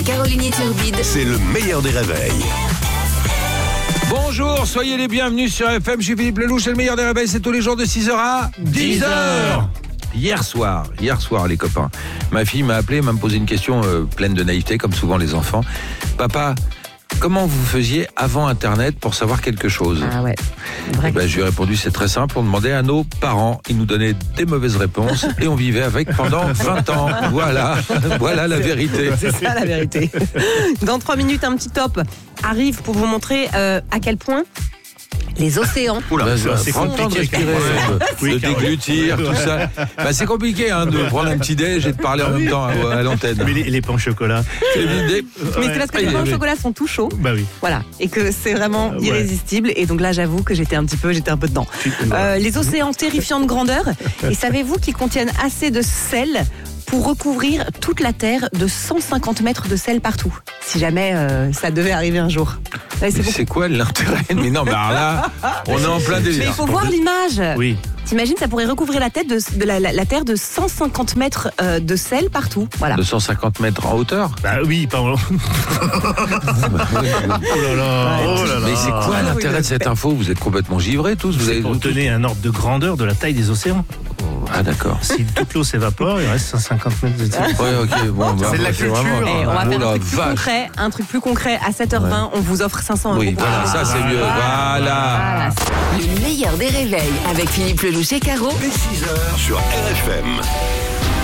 Caroline Turbide. C'est le meilleur des réveils. Bonjour, soyez les bienvenus sur FM. Je suis Philippe Lelouch, c'est le meilleur des réveils. C'est tous les jours de 6h à 10h. Hier soir, les copains, ma fille m'a appelé, m'a posé une question pleine de naïveté, comme souvent les enfants. Papa, comment vous faisiez avant Internet pour savoir quelque chose ? Ah ouais. Je lui ai répondu, c'est très simple, on demandait à nos parents. Ils nous donnaient des mauvaises réponses et on vivait avec pendant 20 ans. Voilà la vérité. C'est ça la vérité. Dans 3 minutes, un petit top arrive pour vous montrer à quel point les océans... C'est prendre le temps de respirer, de déglutir, tout ça. C'est compliqué de prendre un petit déj et de parler en même temps à l'antenne. Mais les pains au chocolat. Mais c'est parce que les pains au chocolat sont tout chauds. Bah oui. Voilà. Et que c'est vraiment irrésistible. Et donc là, j'avoue que j'étais un peu dedans. Les océans terrifiants de grandeur. Et savez-vous qu'ils contiennent assez de sel pour recouvrir toute la Terre de 150 mètres de sel partout, si jamais ça devait arriver un jour. Ouais, c'est quoi l'intérêt ? Mais non, alors là, on est en plein délire. Mais il faut voir l'image. Oui. T'imagines, ça pourrait recouvrir la tête de la Terre de 150 mètres de sel partout. Voilà. De 150 mètres en hauteur ? Bah oui, pardon. Oh là là. Mais c'est quoi l'intérêt de cette info ? Vous êtes complètement givrés tous. Vous avez pour donner un ordre de grandeur de la taille des océans. Ah d'accord. Si toute l'eau s'évapore, il reste 150 mètres de sel. Ouais, ok, bon, c'est de la culture. Et on va faire un truc plus concret. À 7h20, on vous offre 500 euros. Oui, voilà, ça c'est mieux. Voilà. Le meilleur des réveils avec Philippe Lelouch et Caro. Dès 6h sur RFM.